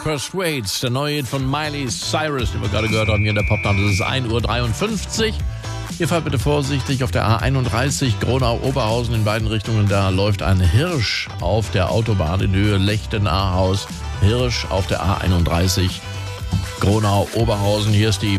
Persuades, der neue Hit von Miley Cyrus, den wir gerade gehört haben hier in der Popnacht. Das ist 1:53 Uhr. Ihr fahrt bitte vorsichtig auf der A31 Gronau-Oberhausen in beiden Richtungen. Da läuft ein Hirsch auf der Autobahn in Höhe Lechten-Ahaus. Hirsch auf der A31 Gronau-Oberhausen. Hier ist die